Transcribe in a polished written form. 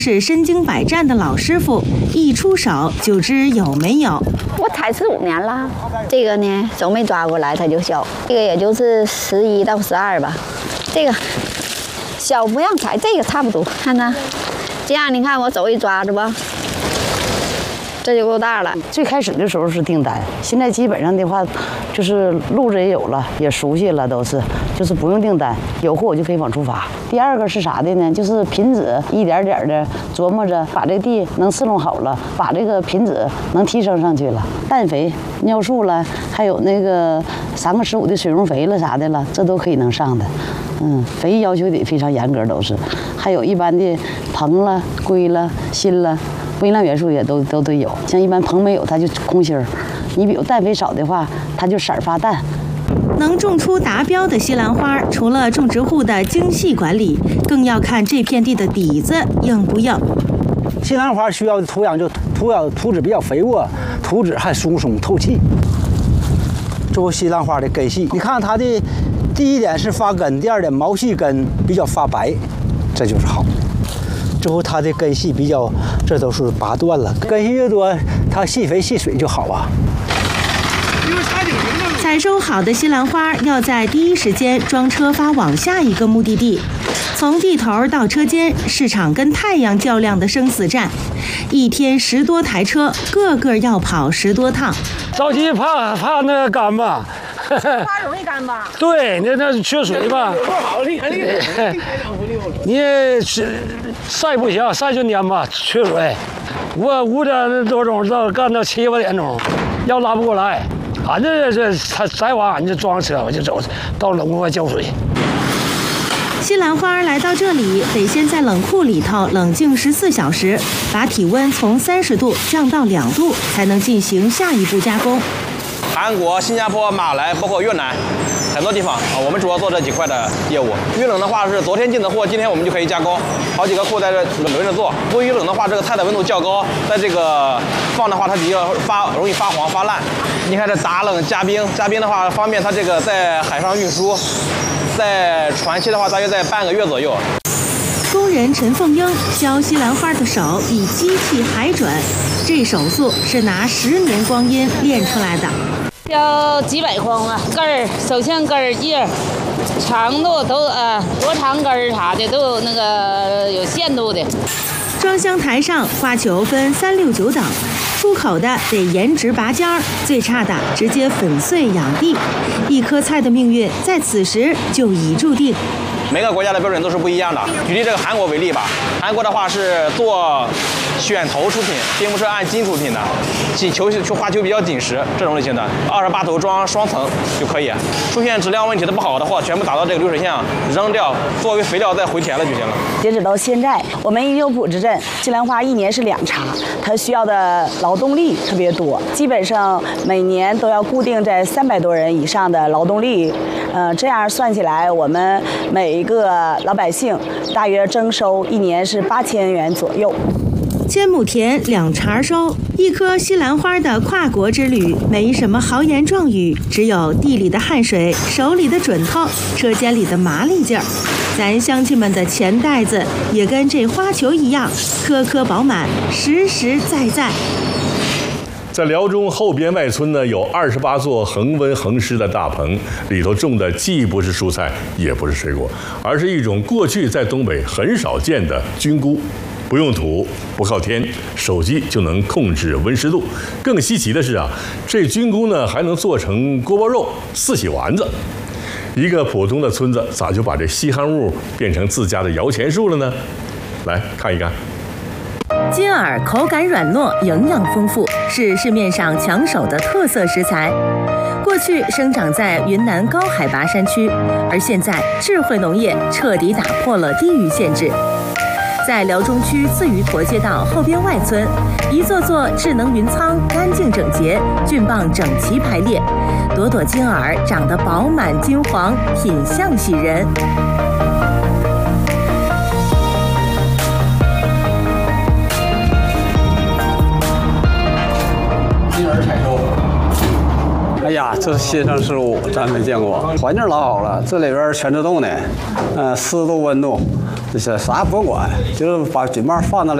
是身经百战的老师傅，一出手就知有没有。 我采45年了，这个呢手没抓过来它就小，这个也就是11到12吧。这个小不让采，这个差不多，看着，这样你看我手一抓着吧。 这就够大了。 最开始的时候是订单，现在基本上的话，就是路子也有了，也熟悉了，就是不用订单，有货我就可以往出发。第二个是啥的呢？就是品质一点点的琢磨着，把这地能伺弄好了，把这个品质能提升上去了。氮肥、尿素了，还有那个3个15的水溶肥了啥的了，这都可以能上的。肥要求得非常严格，都是。还有一般的硼了、硅了、锌了。 微量元素也都得有，像一般硼没有，它就空心儿。你比如氮肥少的话，它就色儿发淡。 能种出达标的西兰花，除了种植户的精细管理，更要看这片地的底子硬不硬。 西兰花需要的土壤就土质比较肥沃，土质还松透气。做西兰花的根系，你看它的第一点是发根，第二点毛细根比较发白，这就是好。 之后它的根系比较，这都是拔断了。根系越多，它细肥细水就好啊。 采收好的西兰花要在第一时间装车发往下一个目的地，从地头到车间，市场跟太阳较量的生死战，一天10多台车，个个要跑10多趟。 着急怕那个干吧。 花容易干吧？ 对，那缺水吧。你晒不行，晒就蔫吧，缺水。我5点多钟到干到7、8点钟，要拉不过来，俺这摘完俺就装车，我就走到冷库外浇水。 西兰花来到这里，得先在冷库里头冷静14小时，把体温从30度降到2度，才能进行下一步加工。 韩国、新加坡、马来，包括越南，很多地方啊，我们主要做这几块的业务。遇冷的话是昨天进的货，今天我们就可以加工，好几个库在这轮着做。不遇冷的话，这个菜的温度较高，在这个放的话，它比较容易发黄发烂。你看这打冷加冰，加冰的话方便它这个在海上运输，在船期的话大约在半个月左右。 工人陈凤英削西兰花的手比机器还准，这手速是拿10年光阴练出来的。 要几百筐啊，根儿，首先根儿叶，长度都多长根儿啥的都有那个有限度的。 装箱台上花球分3、6、9等，出口的得颜值拔尖儿，最差的直接粉碎养地。一颗菜的命运在此时就已注定。 每个国家的标准都是不一样的。举例这个韩国为例吧，韩国的话是做选头出品，并不是按斤出品的，花球比较紧实这种类型的，28头装双层就可以。出现质量问题的不好的话，全部打到这个流水线上扔掉，作为肥料再回填了就行了。 截止到现在，我们优普之镇西兰花1年是2茬，它需要的劳动力特别多，基本上每年都要固定在300多人以上的劳动力。这样算起来，我们每一个老百姓大约征收1年是8000元左右。 千亩田2茬收，一颗西兰花的跨国之旅，没什么豪言壮语，只有地里的汗水、手里的准头、车间里的麻利劲儿。咱乡亲们的钱袋子也跟这花球一样，颗颗饱满，实实在在。 在辽中后边外村呢，有28座恒温恒湿的大棚，里头种的既不是蔬菜，也不是水果，而是一种过去在东北很少见的菌菇。不用土，不靠天，手机就能控制温湿度。更稀奇的是啊，这菌菇呢还能做成锅包肉、四喜丸子。一个普通的村子，咋就把这稀罕物变成自家的摇钱树了呢？来看一看。 金耳口感软糯，营养丰富，是市面上抢手的特色食材。过去生长在云南高海拔山区，而现在智慧农业彻底打破了地域限制。在辽中区自鱼坨街道后边外村，一座座智能云仓干净整洁，菌棒整齐排列，朵朵金耳长得饱满金黄，品相喜人。 哎呀，这是新生事物，咱没见过。环境老好了，这里边全自动的，湿度、温度， 这些啥也不用管，就是把菌棒放那里。